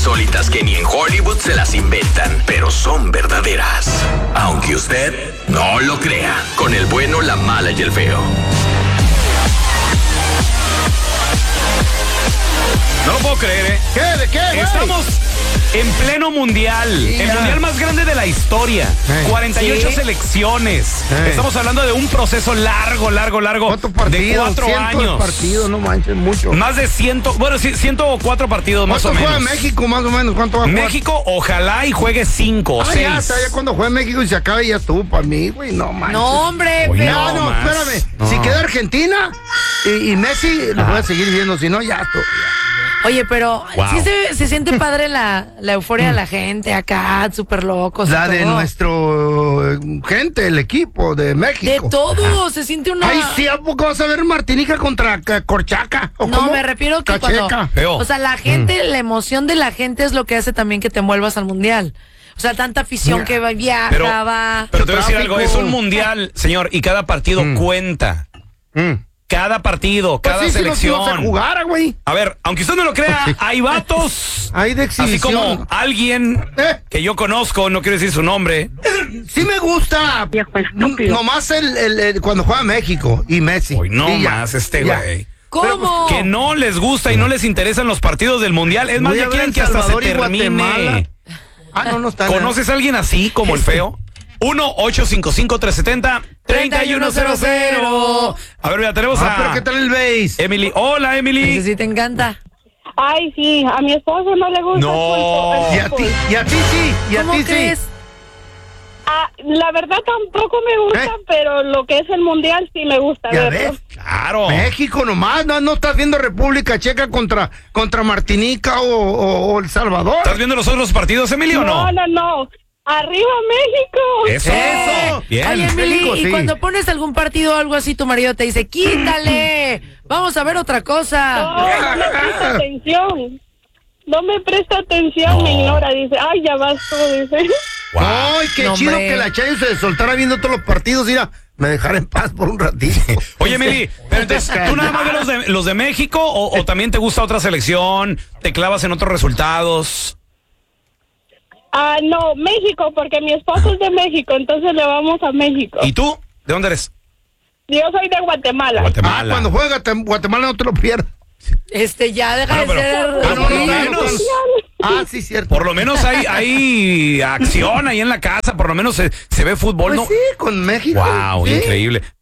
insólitas que ni en Hollywood se las inventan, pero son verdaderas. Aunque usted no lo crea, con el bueno, la mala y el feo. No lo puedo creer, ¿eh? ¿Qué? ¿De qué, güey? Estamos en pleno mundial. Sí, el ya. mundial más grande de la historia. 48 Sí. selecciones. Estamos hablando de un proceso largo. ¿Cuántos De partidos? 4 Cientos años. de partidos, no manches, mucho. Más de 104 partidos más o ¿Cuánto menos. juega México, más o menos? ¿Cuánto va a jugar? México, ojalá y juegue 5 o 6. Ya, hasta ya cuando juegue México y se acabe ya estuvo para mí, güey, no manches. No, hombre, Oye, pero... No, más. espérame. No. Si queda Argentina y Messi, lo voy a seguir viendo. Si no, ya esto. Oye, pero Wow. sí se siente padre la euforia de la gente acá, súper locos. y La de todo. nuestro gente, el equipo de De México. todo, se siente una... Ay, sí, ¿a poco vas a ver Martinica contra Corchaca? ¿O No, cómo? me refiero que Cacheca. cuando... Feo. O sea, la gente, la emoción de la gente es lo que hace también que te envuelvas al mundial. O sea, tanta afición que viaja, Pero, va... pero te voy a decir Tráfico. algo, es un mundial, señor, y cada partido cuenta. Cada partido, Pues cada sí, si selección. no se jugara, güey. A ver, aunque usted no lo crea, hay vatos. Hay de Así exhibición. como alguien que yo conozco, no quiero decir su nombre. Sí me gusta. Nomás cuando juega México y Messi. Hoy no Y ya. más este Ya. güey. ¿Cómo? Que no les gusta y no les interesan los partidos del mundial. Es más, Voy a ya ver quieren El que hasta se Salvador y Guatemala. termine. Ah, no está. ¿Conoces a alguien así como el feo? 1-855-370-3100. A ver, ya tenemos pero ¿qué tal el base? Emily. Hola, Emily. Ese sí te encanta. Ay, sí, a mi esposo no le gusta No. el Y a ti, fútbol. y a ti sí, y a ¿Cómo ti crees? sí. La verdad tampoco me gusta, pero lo que es el mundial sí me gusta Ya verlo. ves. Claro. México nomás, no estás viendo República Checa contra Martinica o El Salvador. ¿Estás viendo los otros partidos, Emily, o no? No. Arriba México. Eso. Bien. Oye, Emily, México, y sí. cuando pones algún partido o algo así, tu marido te dice, quítale, vamos a ver otra cosa. No me presta atención. No me presta atención, me ignora. Dice, ay, ya vas tú, dice. Wow. Ay, qué No, chido hombre. que la Chayo se soltara viendo todos los partidos. Mira, me dejara en paz por un ratito. Oye, Emily, pero entonces, ¿tú nada más ves los de México o también te gusta otra selección? ¿Te clavas en otros resultados? No, México, porque mi esposo es de México, entonces le vamos a México. ¿Y tú? ¿De dónde eres? Yo soy de Guatemala. Guatemala. Cuando juega Guatemala no te lo pierdas. Ya deja Bueno, de ser... pero por lo Sí. menos... Sí, cierto. Por lo menos hay acción ahí en la casa, por lo menos se ve fútbol, Pues ¿no? sí, con México. Wow, sí. increíble.